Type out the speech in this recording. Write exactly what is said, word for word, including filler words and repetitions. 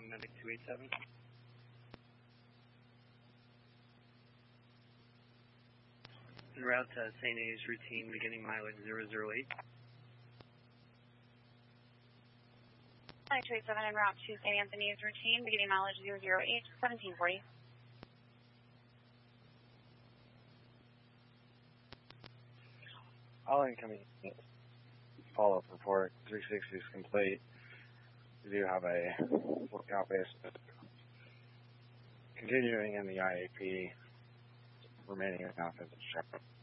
ground medic two eight seven. En route to Saint A's routine, beginning mileage zero zero eight. Medic two eight seven en route to Saint Anthony's routine, beginning mileage zero zero eight, seventeen forty. All incoming follow-up report, three sixty is complete. We do have a lookout base continuing in the I A P, remaining in offensive check.